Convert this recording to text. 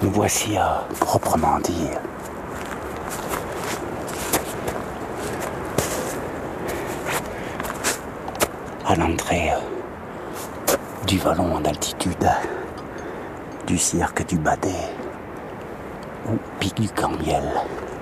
Nous voici à proprement dire à l'entrée du vallon en altitude du cirque du Badet ou Pic du Cambiel.